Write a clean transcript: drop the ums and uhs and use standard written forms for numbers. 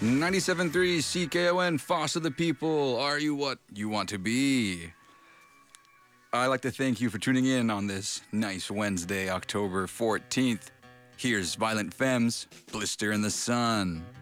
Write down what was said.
97.3 CKON, Foster the People. Are you what you want to be? I'd like to thank you for tuning in on this nice Wednesday, October 14th. Here's Violent Femmes, Blister in the Sun.